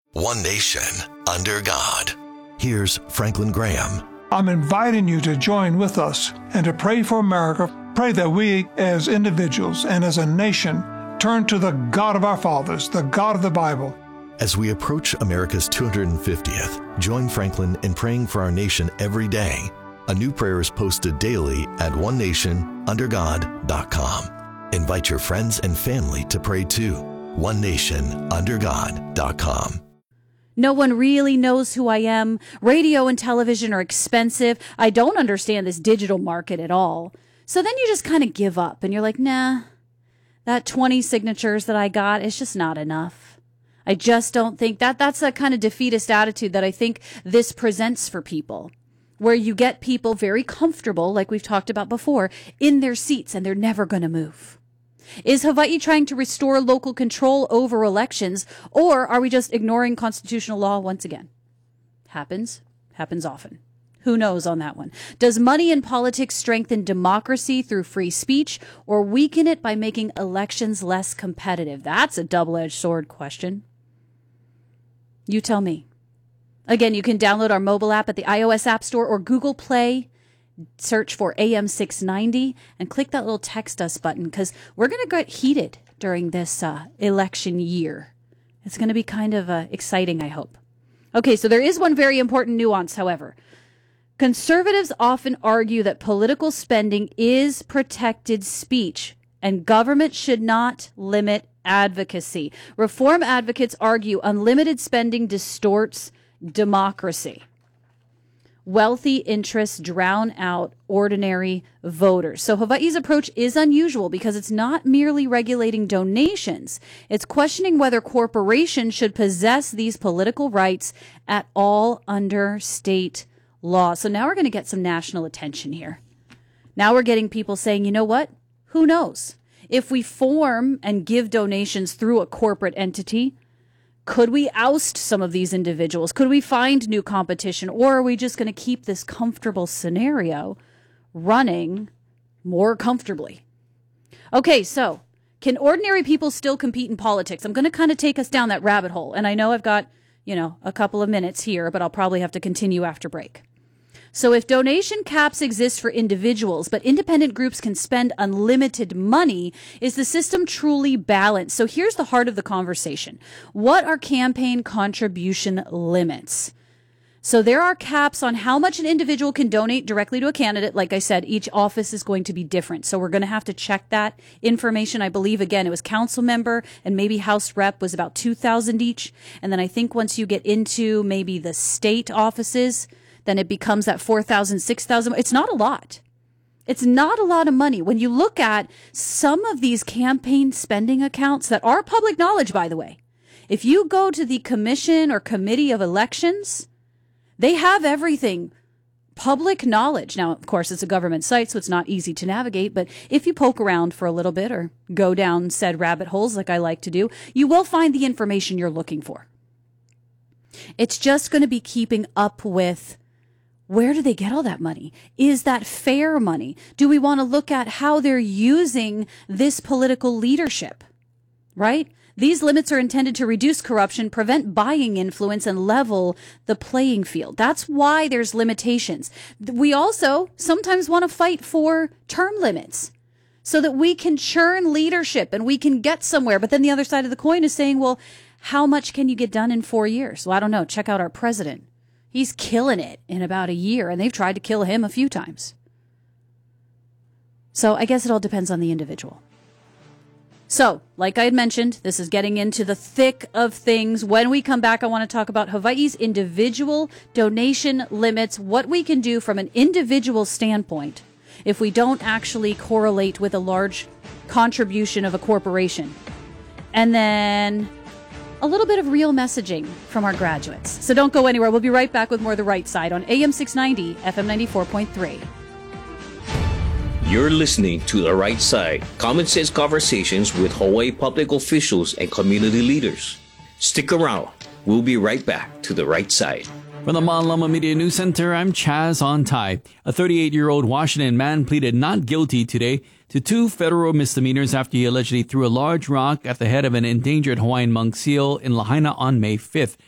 One nation, under God. Here's Franklin Graham. I'm inviting you to join with us and to pray for America. Pray that we as individuals and as a nation turn to the God of our fathers, the God of the Bible. As we approach America's 250th, join Franklin in praying for our nation every day. A new prayer is posted daily at onenationundergod.com. Invite your friends and family to pray too. onenationundergod.com. No one really knows who I am. Radio and television are expensive. I don't understand this digital market at all. So then you just kind of give up and you're like, nah, that 20 signatures that I got is just not enough. I just don't think that's a kind of defeatist attitude that I think this presents for people, where you get people very comfortable, like we've talked about before, in their seats and they're never going to move. Is Hawaii trying to restore local control over elections, or are we just ignoring constitutional law once again? Happens often. Who knows on that one? Does money in politics strengthen democracy through free speech, or weaken it by making elections less competitive? That's a double-edged sword question. You tell me. Again, you can download our mobile app at the iOS App Store or Google Play. Search for AM 690 and click that little text us button, because we're going to get heated during this election year. It's going to be kind of exciting, I hope. Okay, so there is one very important nuance, however. Conservatives often argue that political spending is protected speech and government should not limit advocacy. Reform advocates argue unlimited spending distorts democracy. Wealthy interests drown out ordinary voters. So Hawaii's approach is unusual because it's not merely regulating donations. It's questioning whether corporations should possess these political rights at all under state law. So now we're going to get some national attention here. Now we're getting people saying, you know what? Who knows? If we form and give donations through a corporate entity, could we oust some of these individuals? Could we find new competition? Or are we just going to keep this comfortable scenario running more comfortably? Okay, so can ordinary people still compete in politics? I'm going to kind of take us down that rabbit hole. And I know I've got, a couple of minutes here, but I'll probably have to continue after break. So if donation caps exist for individuals, but independent groups can spend unlimited money, is the system truly balanced? So here's the heart of the conversation. What are campaign contribution limits? So there are caps on how much an individual can donate directly to a candidate. Like I said, each office is going to be different. So we're going to have to check that information. I believe, again, it was council member and maybe House rep was about $2,000 each. And then I think once you get into maybe the state offices, then it becomes that $4,000, $6,000. It's not a lot. It's not a lot of money. When you look at some of these campaign spending accounts that are public knowledge, by the way, if you go to the Commission or Committee of Elections, they have everything public knowledge. Now, of course, it's a government site, so it's not easy to navigate. But if you poke around for a little bit or go down said rabbit holes like I like to do, you will find the information you're looking for. It's just going to be keeping up with, where do they get all that money? Is that fair money? Do we want to look at how they're using this political leadership, right? These limits are intended to reduce corruption, prevent buying influence, and level the playing field. That's why there's limitations. We also sometimes want to fight for term limits so that we can churn leadership and we can get somewhere. But then the other side of the coin is saying, well, how much can you get done in 4 years? Well, I don't know. Check out our president. He's killing it in about a year, and they've tried to kill him a few times. So I guess it all depends on the individual. So, like I had mentioned, this is getting into the thick of things. When we come back, I want to talk about Hawaii's individual donation limits, what we can do from an individual standpoint if we don't actually correlate with a large contribution of a corporation. And then a little bit of real messaging from our graduates. So don't go anywhere. We'll be right back with more of The Right Side on AM 690, FM 94.3. You're listening to The Right Side, common sense conversations with Hawaii public officials and community leaders. Stick around. We'll be right back to The Right Side. From the Malama Media News Center, I'm Chaz Ontai. A 38-year-old Washington man pleaded not guilty today to 2 federal misdemeanors after he allegedly threw a large rock at the head of an endangered Hawaiian monk seal in Lahaina on May 5th.